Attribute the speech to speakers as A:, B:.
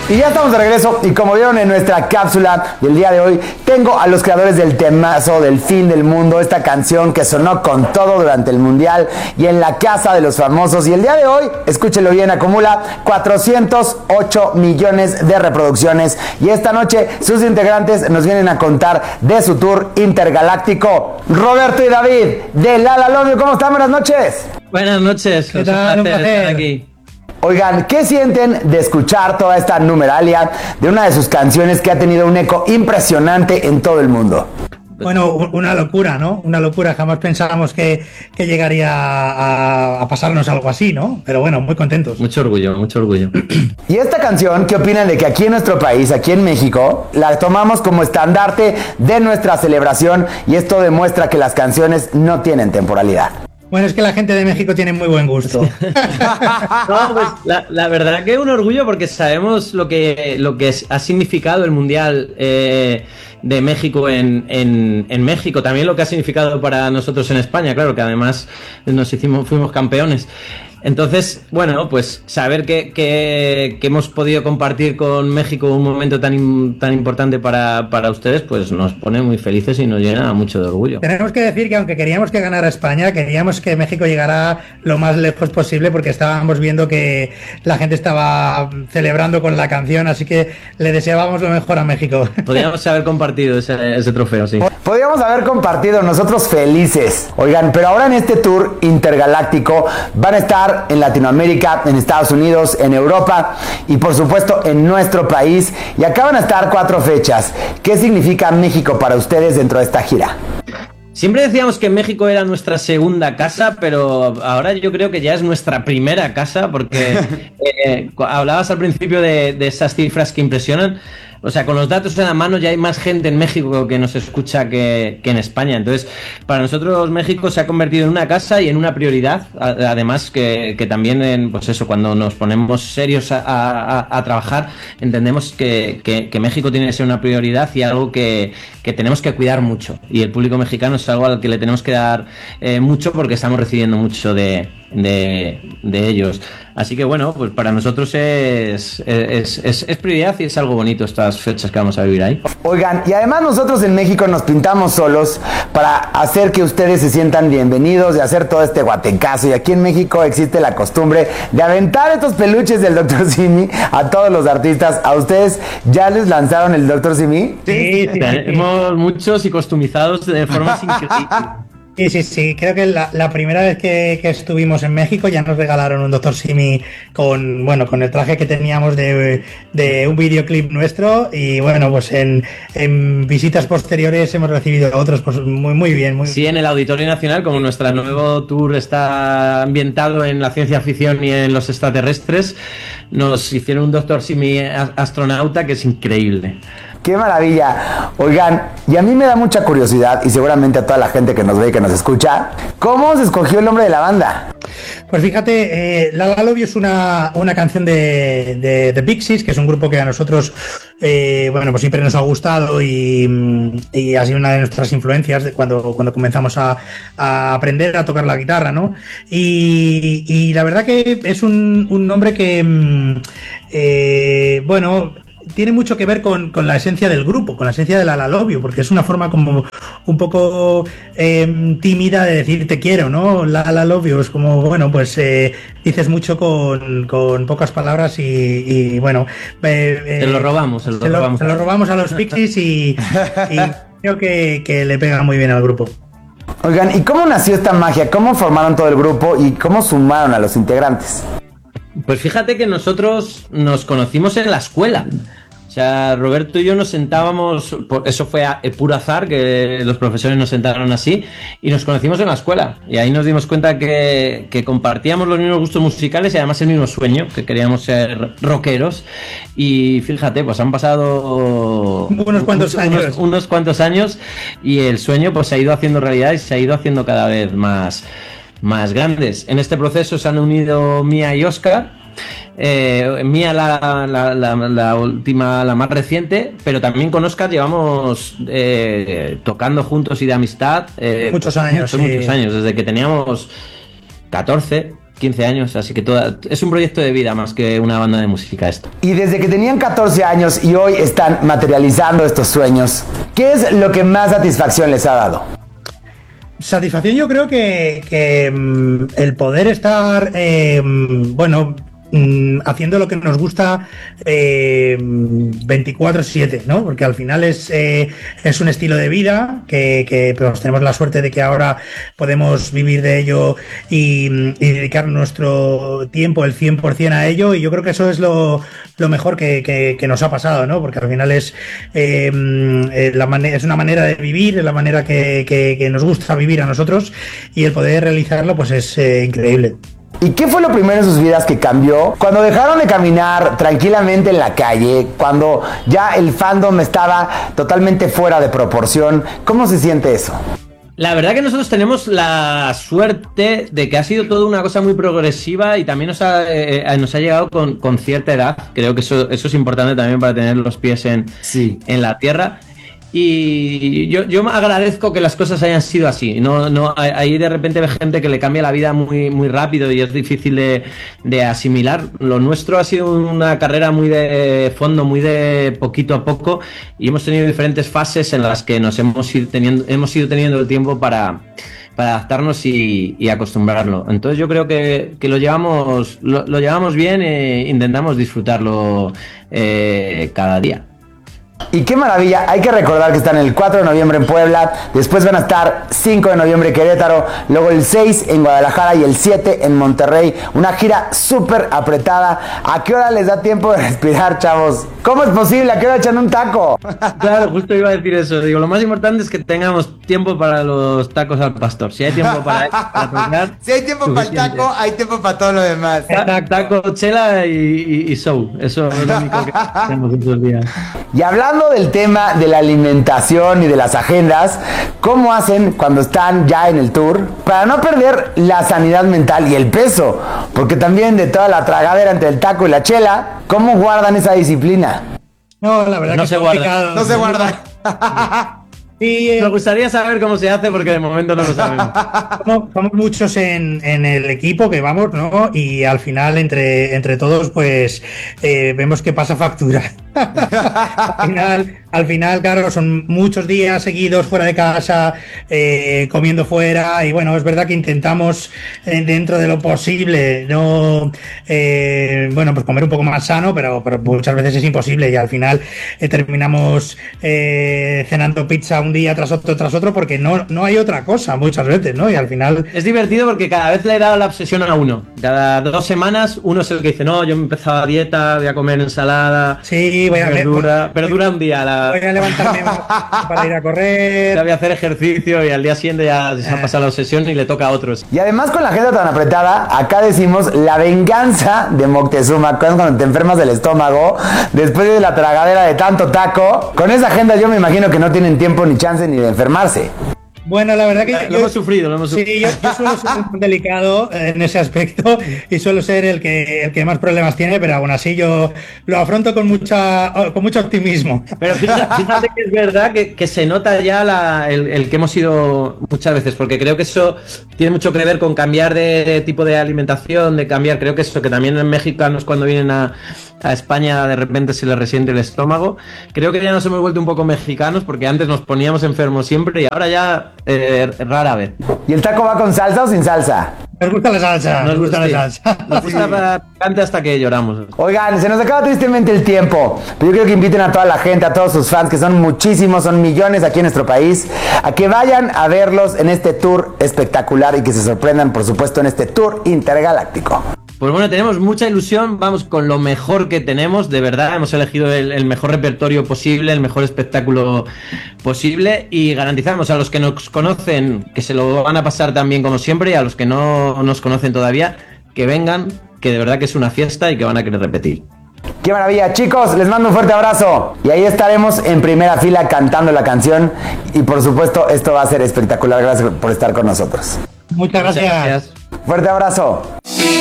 A: Y ya estamos de regreso y como vieron en nuestra cápsula del día de hoy, tengo a los creadores del temazo del fin del mundo, esta canción que sonó con todo durante el mundial y en la casa de los famosos. Y el día de hoy, escúchelo bien, acumula 408 millones de reproducciones. Y esta noche sus integrantes nos vienen a contar de su tour intergaláctico. Roberto y David de La La Love You, ¿cómo están? Buenas noches.
B: Buenas noches,
C: ¿qué tal? Un placer
B: estar aquí.
A: Oigan, ¿qué sienten de escuchar toda esta numeralia de una de sus canciones que ha tenido un eco impresionante en todo el mundo?
C: Bueno, una locura, ¿no? Una locura. Jamás pensábamos que llegaría a pasarnos algo así, ¿no? Pero bueno, muy contentos.
B: Mucho orgullo, mucho orgullo.
A: Y esta canción, ¿qué opinan de que aquí en nuestro país, aquí en México, la tomamos como estandarte de nuestra celebración y esto demuestra que las canciones no tienen temporalidad?
C: Bueno, es que la gente de México tiene muy buen gusto.
B: No, pues la verdad que es un orgullo porque sabemos lo que ha significado el Mundial de México en México, también lo que ha significado para nosotros en España, claro, que además fuimos campeones. Entonces, bueno, pues saber que hemos podido compartir con México un momento tan importante para ustedes, pues nos pone muy felices y nos llena mucho de orgullo.
C: Tenemos que decir que aunque queríamos que ganara España, queríamos que México llegara lo más lejos posible porque estábamos viendo que la gente estaba celebrando con la canción, así que le deseábamos lo mejor a México.
B: Podríamos haber compartido ese trofeo, sí.
A: Podríamos haber compartido, nosotros felices. Oigan, pero ahora en este tour intergaláctico van a estar en Latinoamérica, en Estados Unidos, en Europa y por supuesto en nuestro país. Y acá van a estar 4 fechas. ¿Qué significa México para ustedes dentro de esta gira?
B: Siempre decíamos que México era nuestra segunda casa, pero ahora yo creo que ya es nuestra primera casa porque hablabas al principio de esas cifras que impresionan. O sea, con los datos en la mano ya hay más gente en México que nos escucha que en España. Entonces, para nosotros México se ha convertido en una casa y en una prioridad. Además que también, pues eso, cuando nos ponemos serios a trabajar, entendemos que México tiene que ser una prioridad y algo que tenemos que cuidar mucho. Y el público mexicano es algo al que le tenemos que dar mucho porque estamos recibiendo mucho de ellos. Así que bueno, pues para nosotros es prioridad y es algo bonito estas fechas que vamos a vivir ahí.
A: Oigan, y además nosotros en México nos pintamos solos para hacer que ustedes se sientan bienvenidos, de hacer todo este guatecazo. Y aquí en México existe la costumbre de aventar estos peluches del Dr. Simi a todos los artistas. ¿A ustedes ya les lanzaron el Dr. Simi?
C: Sí.
B: Tenemos muchos y customizados de formas increíbles.
C: Sí, creo que la primera vez que estuvimos en México ya nos regalaron un Dr. Simi con el traje que teníamos de un videoclip nuestro y bueno, pues en visitas posteriores hemos recibido otros, pues muy bien.
B: Sí, en el Auditorio Nacional, como nuestro nuevo tour está ambientado en la ciencia ficción y en los extraterrestres, nos hicieron un Dr. Simi astronauta que es increíble.
A: ¡Qué maravilla! Oigan, y a mí me da mucha curiosidad, y seguramente a toda la gente que nos ve y que nos escucha, ¿cómo se escogió el nombre de la banda?
C: Pues fíjate, La La Love You es una canción de The Pixies, que es un grupo que a nosotros, pues siempre nos ha gustado y ha sido una de nuestras influencias de cuando comenzamos a aprender a tocar la guitarra, ¿no? Y la verdad que es un nombre que, tiene mucho que ver con la esencia del grupo, con la esencia de La La Love You, porque es una forma como un poco tímida de decir te quiero, ¿no? La La Love You es como, bueno, pues dices mucho con pocas palabras y bueno...
B: se lo robamos
C: a los Pixies y creo que le pega muy bien al grupo.
A: Oigan, ¿y cómo nació esta magia? ¿Cómo formaron todo el grupo y cómo sumaron a los integrantes?
B: Pues fíjate que nosotros nos conocimos en la escuela. O sea, Roberto y yo nos sentábamos, eso fue puro azar, que los profesores nos sentaron así, y nos conocimos en la escuela. Y ahí nos dimos cuenta que compartíamos los mismos gustos musicales y además el mismo sueño, que queríamos ser rockeros. Y fíjate, pues han pasado
C: unos
B: cuantos años y el sueño pues se ha ido haciendo realidad y se ha ido haciendo cada vez más grandes. En este proceso se han unido Mía y Óscar. Mía la última, la más reciente, pero también con Óscar llevamos tocando juntos y de amistad
C: muchos años,
B: desde que teníamos 14 15 años, así que es un proyecto de vida más que una banda de música esto.
A: Y desde que tenían 14 años y hoy están materializando estos sueños, ¿qué es lo que más satisfacción les ha dado?
C: Satisfacción, yo creo que el poder estar, haciendo lo que nos gusta 24/7, ¿no? Porque al final es un estilo de vida que pues, tenemos la suerte de que ahora podemos vivir de ello y dedicar nuestro tiempo, el 100% a ello, y yo creo que eso es lo mejor que nos ha pasado, ¿no? Porque al final es una manera de vivir, es la manera que nos gusta vivir a nosotros, y el poder realizarlo pues es increíble.
A: ¿Y qué fue lo primero en sus vidas que cambió? Cuando dejaron de caminar tranquilamente en la calle, cuando ya el fandom estaba totalmente fuera de proporción, ¿cómo se siente eso?
B: La verdad que nosotros tenemos la suerte de que ha sido toda una cosa muy progresiva y también nos ha llegado con cierta edad. Creo que eso es importante también para tener los pies en la tierra. Y yo me agradezco que las cosas hayan sido así. Ahí de repente ve gente que le cambia la vida muy, muy rápido y es difícil de asimilar. Lo nuestro ha sido una carrera muy de fondo, muy de poquito a poco, y hemos tenido diferentes fases en las que nos hemos ido teniendo el tiempo para adaptarnos y acostumbrarlo. Entonces yo creo que lo llevamos bien e intentamos disfrutarlo cada día.
A: Y qué maravilla, hay que recordar que están el 4 de noviembre en Puebla, después van a estar 5 de noviembre en Querétaro, luego el 6 en Guadalajara y el 7 en Monterrey, una gira súper apretada. ¿A qué hora les da tiempo de respirar, chavos? ¿Cómo es posible? ¿A qué hora echan un taco?
B: Claro, justo iba a decir eso. Digo, lo más importante es que tengamos tiempo para los tacos al pastor. Si hay tiempo para tocar,
A: si hay tiempo para el taco, hay tiempo para todo lo demás.
B: Taco, chela y show. Eso es lo único que hacemos estos días.
A: Y hablando del tema de la alimentación y de las agendas, ¿cómo hacen cuando están ya en el tour para no perder la sanidad mental y el peso? Porque también de toda la tragadera entre el taco y la chela, ¿cómo guardan esa disciplina?
C: No, la verdad
B: no
C: que
B: se
C: es complicado.
A: No se guarda.
C: Sí,
B: nos gustaría saber cómo se hace porque de momento no lo sabemos.
C: Somos muchos en el equipo que vamos, ¿no? Y al final entre todos pues vemos que pasa factura. Al final, claro, son muchos días seguidos fuera de casa, comiendo fuera, y bueno, es verdad que intentamos dentro de lo posible no pues comer un poco más sano, pero muchas veces es imposible, y al final terminamos cenando pizza un día tras otro porque no hay otra cosa muchas veces, ¿no? Y al final
B: es divertido porque cada vez le he dado la obsesión a uno. Cada 2 semanas uno es el que dice, no, yo me he empezado a dieta, voy a comer ensalada.
C: Sí,
B: pero dura un día.
C: Voy a levantarme para ir a correr.
B: Voy a hacer ejercicio y al día siguiente ya se ha pasado la obsesión y le toca a otros.
A: Y además, con la agenda tan apretada, acá decimos la venganza de Moctezuma, cuando te enfermas del estómago después de la tragadera de tanto taco. Con esa agenda yo me imagino que no tienen tiempo ni chance ni de enfermarse.
C: Bueno, la verdad que
B: lo hemos sufrido.
C: Sí, yo suelo ser muy delicado en ese aspecto y suelo ser el que más problemas tiene, pero aún así yo lo afronto con mucho optimismo.
B: Pero fíjate que es verdad que se nota ya el que hemos ido muchas veces, porque creo que eso tiene mucho que ver con cambiar de tipo de alimentación, creo que eso, que también en mexicanos cuando vienen a España de repente se les resiente el estómago. Creo que ya nos hemos vuelto un poco mexicanos, porque antes nos poníamos enfermos siempre y ahora ya rara vez.
A: ¿Y el taco va con salsa o sin salsa?
C: Nos gusta la salsa. Nos gusta
B: picante hasta que lloramos.
A: Oigan, se nos acaba tristemente el tiempo, pero yo quiero que inviten a toda la gente, a todos sus fans, que son muchísimos, son millones aquí en nuestro país, a que vayan a verlos en este tour espectacular y que se sorprendan, por supuesto, en este tour intergaláctico.
B: Pues bueno, tenemos mucha ilusión, vamos con lo mejor que tenemos, de verdad, hemos elegido el mejor repertorio posible, el mejor espectáculo posible, y garantizamos a los que nos conocen que se lo van a pasar tan bien como siempre, y a los que no nos conocen todavía, que vengan, que de verdad que es una fiesta y que van a querer repetir.
A: ¡Qué maravilla! Chicos, les mando un fuerte abrazo, y ahí estaremos en primera fila cantando la canción, y por supuesto esto va a ser espectacular. Gracias por estar con nosotros.
C: Muchas gracias.
A: Fuerte abrazo.